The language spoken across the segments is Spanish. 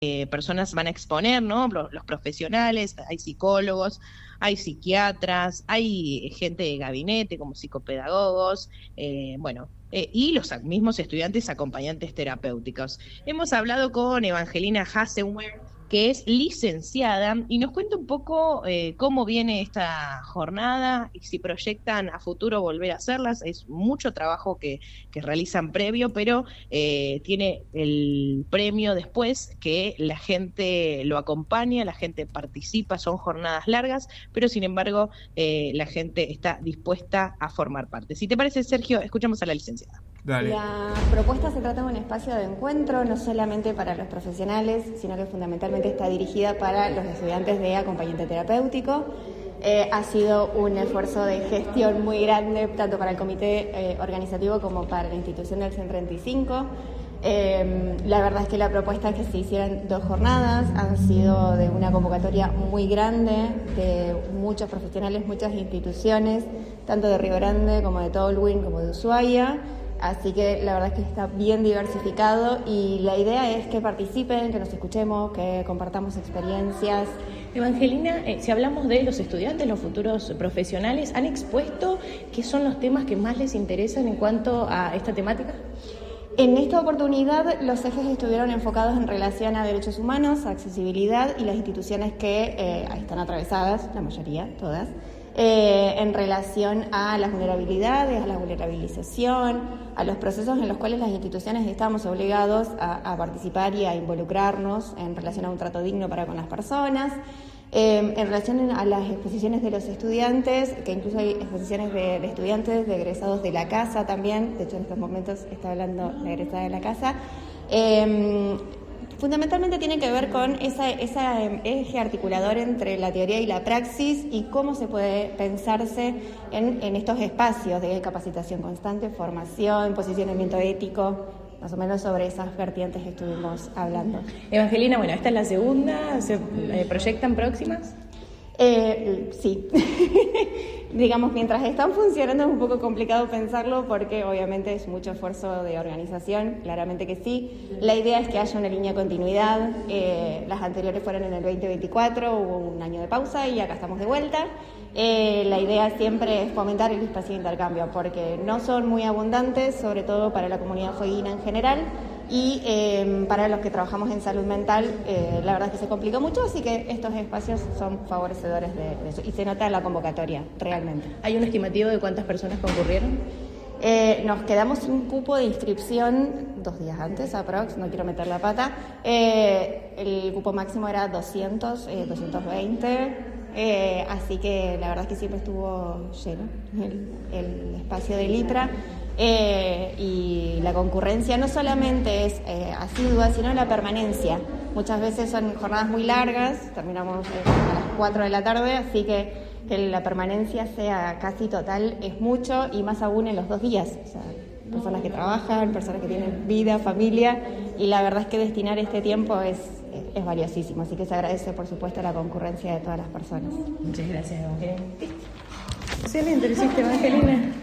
personas van a exponer, ¿no? Los profesionales, hay psicólogos, hay psiquiatras, hay gente de gabinete como psicopedagogos, y los mismos estudiantes acompañantes terapéuticos. Hemos hablado con Evangelina Hasenwer, que es licenciada, y nos cuenta un poco cómo viene esta jornada y si proyectan a futuro volver a hacerlas. Es mucho trabajo que realizan previo, pero tiene el premio después, que la gente lo acompaña, la gente participa, son jornadas largas, pero sin embargo la gente está dispuesta a formar parte. Si te parece, Sergio, escuchamos a la licenciada. Dale. La propuesta se trata de un espacio de encuentro, no solamente para los profesionales, sino que fundamentalmente está dirigida para los estudiantes de acompañante terapéutico. Ha sido un esfuerzo de gestión muy grande, tanto para el comité organizativo como para la institución del CEN 35. La verdad es que la propuesta es que se hicieran 2 jornadas, han sido de una convocatoria muy grande, de muchos profesionales, muchas instituciones, tanto de Río Grande como de Tolwyn, como de Ushuaia. Así que la verdad es que está bien diversificado y la idea es que participen, que nos escuchemos, que compartamos experiencias. Evangelina, si hablamos de los estudiantes, los futuros profesionales, ¿han expuesto qué son los temas que más les interesan en cuanto a esta temática? En esta oportunidad los ejes estuvieron enfocados en relación a derechos humanos, a accesibilidad y las instituciones que están atravesadas, la mayoría, todas, en relación a las vulnerabilidades, a la vulnerabilización, a los procesos en los cuales las instituciones estamos obligados a participar y a involucrarnos en relación a un trato digno para con las personas. En relación a las exposiciones de los estudiantes, que incluso hay exposiciones de estudiantes, de egresados de la casa también, de hecho en estos momentos está hablando la egresada de la casa, fundamentalmente tiene que ver con ese eje articulador entre la teoría y la praxis y cómo se puede pensarse en estos espacios de capacitación constante, formación, posicionamiento ético. Más o menos sobre esas vertientes estuvimos hablando. Evangelina, bueno, esta es la segunda, ¿se proyectan próximas? Sí. Digamos, mientras están funcionando es un poco complicado pensarlo porque obviamente es mucho esfuerzo de organización, claramente que sí. La idea es que haya una línea de continuidad. Las anteriores fueron en el 2024, hubo un año de pausa y acá estamos de vuelta. La idea siempre es fomentar el espacio de intercambio porque no son muy abundantes, sobre todo para la comunidad fueguina en general y para los que trabajamos en salud mental la verdad es que se complica mucho, así que estos espacios son favorecedores de eso y se nota en la convocatoria realmente. ¿Hay un estimativo de cuántas personas concurrieron? Nos quedamos sin un cupo de inscripción 2 días antes, aprox, no quiero meter la pata. El cupo máximo era 200, 220. Así que la verdad es que siempre estuvo lleno el espacio del IPRA y la concurrencia no solamente es asidua, sino la permanencia. Muchas veces son jornadas muy largas, terminamos a las 4 de la tarde, así que la permanencia sea casi total es mucho y más aún en los 2 días. O sea, personas que trabajan, personas que tienen vida, familia y la verdad es que destinar este tiempo es valiosísimo, así que se agradece por supuesto la concurrencia de todas las personas. Muchas gracias, Evangelina. Excelente, lo hiciste, Evangelina.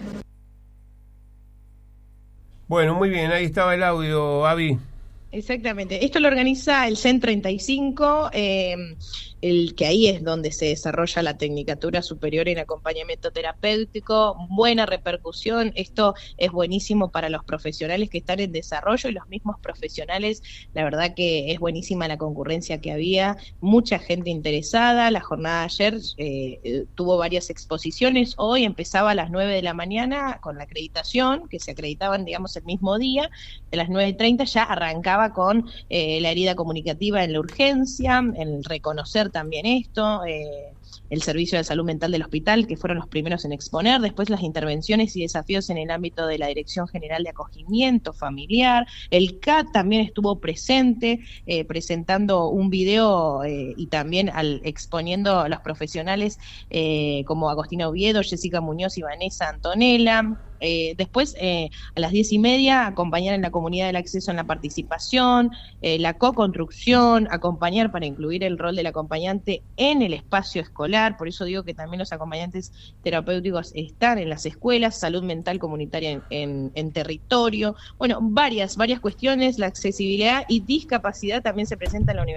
Bueno, muy bien, ahí estaba el audio, Avi. Exactamente, esto lo organiza el CEN 35, el que ahí es donde se desarrolla la Tecnicatura Superior en Acompañamiento Terapéutico, buena repercusión, esto es buenísimo para los profesionales que están en desarrollo y los mismos profesionales, la verdad que es buenísima la concurrencia que había, mucha gente interesada, la jornada de ayer tuvo varias exposiciones, hoy empezaba a las 9 de la mañana con la acreditación, que se acreditaban digamos el mismo día, de las 9:30 ya arrancaba con la herida comunicativa en la urgencia, el reconocer también esto, el servicio de salud mental del hospital, que fueron los primeros en exponer, después las intervenciones y desafíos en el ámbito de la Dirección General de Acogimiento Familiar, el CAT también estuvo presente, presentando un video y también exponiendo a los profesionales como Agostina Oviedo, Jessica Muñoz y Vanessa Antonella. Después, a las 10:30, acompañar en la comunidad del acceso en la participación, la co-construcción, acompañar para incluir el rol del acompañante en el espacio escolar, escolar, por eso digo que también los acompañantes terapéuticos están en las escuelas, salud mental comunitaria en territorio, bueno, varias cuestiones, la accesibilidad y discapacidad también se presenta en la universidad.